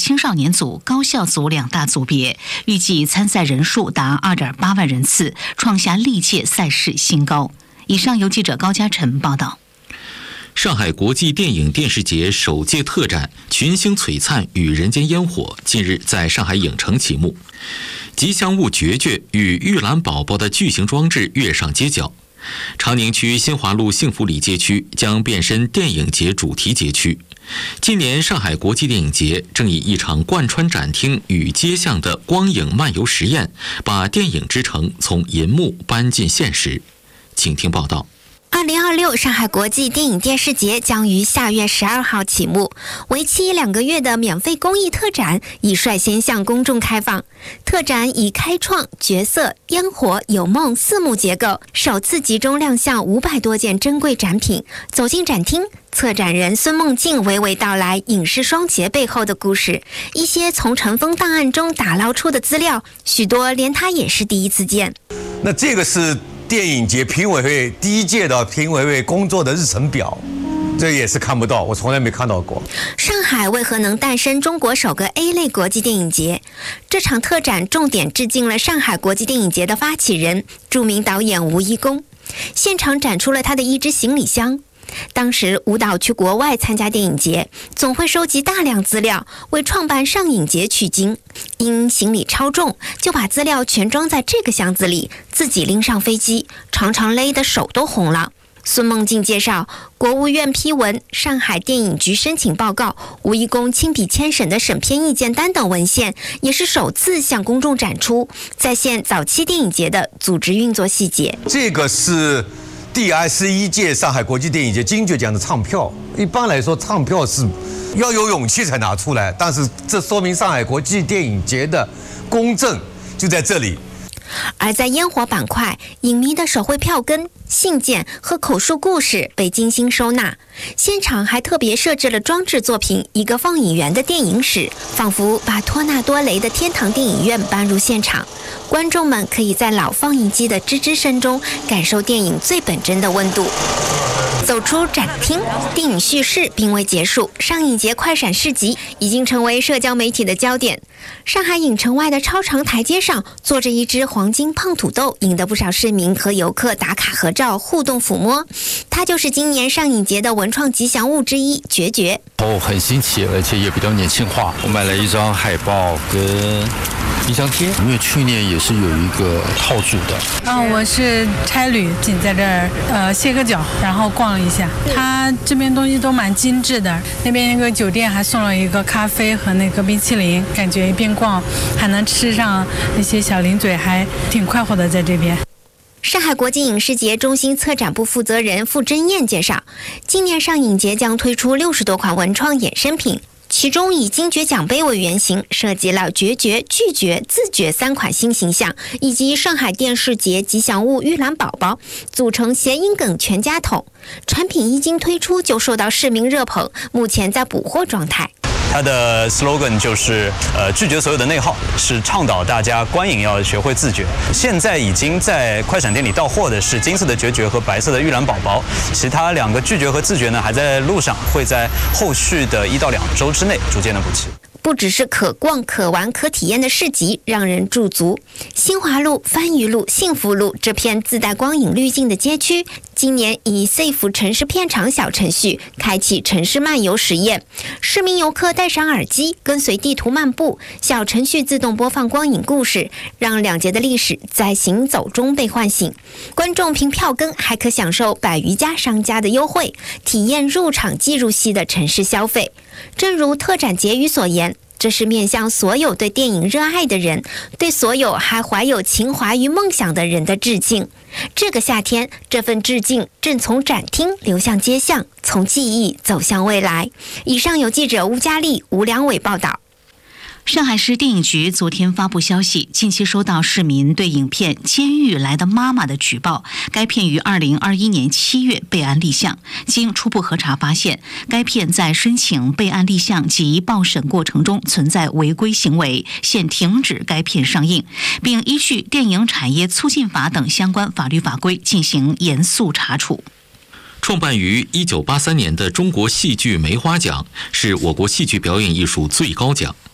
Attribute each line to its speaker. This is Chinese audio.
Speaker 1: 青少年组、高校组2大组别，预计参赛人数达2.8万人次，创下历届赛事新高。以上由记者高嘉晨报道。
Speaker 2: 上海国际电影电视节首届特展《群星璀璨与人间烟火》近日在上海影城启幕。吉祥物绝绝与玉兰宝宝的巨型装置跃上街角，长宁区新华路幸福里街区将变身电影节主题街区。今年上海国际电影节正以一场贯穿展厅与街巷的光影漫游实验，把电影之城从银幕搬进现实。请听报道。
Speaker 3: 2026上海国际电影电视节将于下月12号启幕，为期2个月的免费公益特展已率先向公众开放。特展以开创、角色、烟火、有梦4幕结构，首次集中亮相500多件珍贵展品。走进展厅，策展人孙梦静娓娓道来影视双节背后的故事，一些从尘封档案中打捞出的资料，许多连他也是第一次见。
Speaker 4: 那这个是电影节评委会第1届的评委会工作的日程表，这也是看不到，我从来没看到过。
Speaker 3: 上海为何能诞生中国首个 A 类国际电影节？这场特展重点致敬了上海国际电影节的发起人、著名导演吴一公，现场展出了他的一只行李箱。当时吴导去国外参加电影节，总会收集大量资料，为创办上影节取经。因行李超重，就把资料全装在这个箱子里，自己拎上飞机，常常勒得手都红了。孙梦静介绍，国务院批文，上海电影局申请报告，吴一公亲笔签审的审片意见单等文献，也是首次向公众展出，再现早期电影节的组织运作细节。
Speaker 4: 这个是第21届上海国际电影节金爵奖的唱票，一般来说唱票是要有勇气才拿出来，但是这说明上海国际电影节的公正就在这里。
Speaker 3: 而在烟火板块，影迷的手绘票根、信件和口述故事被精心收纳，现场还特别设置了装置作品一个放映员的电影室，仿佛把托纳多雷的天堂电影院搬入现场。观众们可以在老放映机的吱吱声中感受电影最本真的温度。走出展厅，电影叙事并未结束，上影节快闪市集已经成为社交媒体的焦点。上海影城外的超长台阶上坐着一只黄金胖土豆，引得不少市民和游客打卡合照、互动抚摸。它就是今年上影节的文创吉祥物之一绝绝。
Speaker 5: 很新奇，而且也比较年轻化。我买了一张海报跟一张贴，因为去年也是有一个套组的。
Speaker 6: 我是差旅，仅在这儿歇个脚，然后逛了一下。它这边东西都蛮精致的，那边那个酒店还送了一个咖啡和那个冰淇淋，感觉一边逛还能吃上那些小零嘴，还挺快活的在这边。
Speaker 3: 上海国际影视节中心策展部负责人傅真燕介绍，今年上影节将推出60多款文创衍生品，其中以金爵奖杯为原型，设计了绝绝、拒绝、自觉3款新形象，以及上海电视节吉祥物玉兰宝宝，组成谐音梗全家桶。产品一经推出就受到市民热捧，目前在补货状态。
Speaker 7: 它的 slogan 就是拒绝所有的内耗，是倡导大家观影要学会自觉。现在已经在快闪店里到货的是金色的绝绝和白色的玉兰宝宝，其他2个拒绝和自觉呢还在路上，会在后续的1到2周之内逐渐的补齐。
Speaker 3: 不只是可逛、可玩、可体验的市集让人驻足，新华路、番禺路、幸福路这片自带光影滤镜的街区，今年以 Safe 城市片场小程序开启城市漫游实验，市民游客戴上耳机，跟随地图漫步，小程序自动播放光影故事，让2节的历史在行走中被唤醒。观众凭票根还可享受100余家商家的优惠，体验入场即入戏的城市消费。正如特展结语所言，这是面向所有对电影热爱的人，对所有还怀有情怀与梦想的人的致敬。这个夏天，这份致敬正从展厅流向街巷，从记忆走向未来。以上由记者吴佳丽、吴良伟报道。
Speaker 1: 上海市电影局昨天发布消息，近期收到市民对影片《监狱来的妈妈》的举报。该片于2021年7月备案立项，经初步核查发现，该片在申请备案立项及报审过程中存在违规行为，现停止该片上映，并依据《电影产业促进法》等相关法律法规进行严肃查处。
Speaker 2: 创办于1983年的中国戏剧梅花奖是我国戏剧表演艺术最高奖。